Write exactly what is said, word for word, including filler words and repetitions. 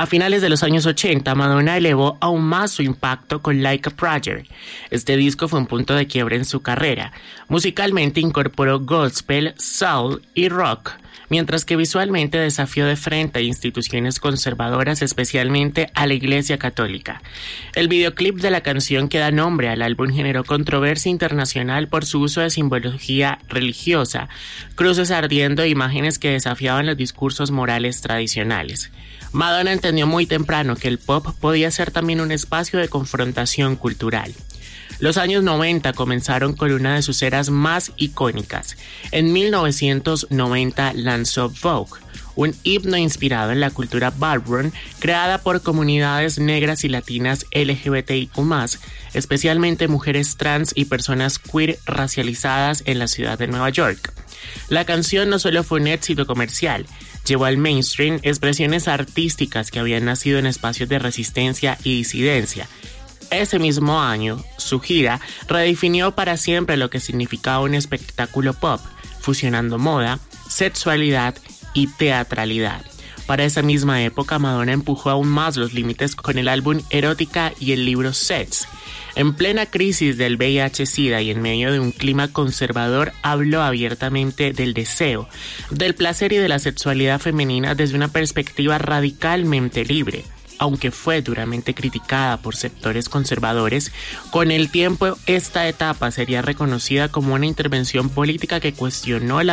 A finales de los años ochenta, Madonna elevó aún más su impacto con Like a Prayer. Este disco fue un punto de quiebre en su carrera. Musicalmente incorporó gospel, soul y rock, mientras que visualmente desafió de frente a instituciones conservadoras, especialmente a la Iglesia Católica. El videoclip de la canción que da nombre al álbum generó controversia internacional por su uso de simbología religiosa, cruces ardiendo e imágenes que desafiaban los discursos morales tradicionales. Madonna entendió muy temprano que el pop podía ser también un espacio de confrontación cultural. Los años noventa comenzaron con una de sus eras más icónicas. En mil novecientos noventa lanzó Vogue, un himno inspirado en la cultura ballroom creada por comunidades negras y latinas L G B T I Q más, especialmente mujeres trans y personas queer racializadas en la ciudad de Nueva York. La canción no solo fue un éxito comercial, llevó al mainstream expresiones artísticas que habían nacido en espacios de resistencia y disidencia. Ese mismo año, su gira redefinió para siempre lo que significaba un espectáculo pop, fusionando moda, sexualidad y teatralidad. Para esa misma época, Madonna empujó aún más los límites con el álbum Erótica y el libro Sex. En plena crisis del V I H SIDA y en medio de un clima conservador, habló abiertamente del deseo, del placer y de la sexualidad femenina desde una perspectiva radicalmente libre. Aunque fue duramente criticada por sectores conservadores, con el tiempo esta etapa sería reconocida como una intervención política que cuestionó la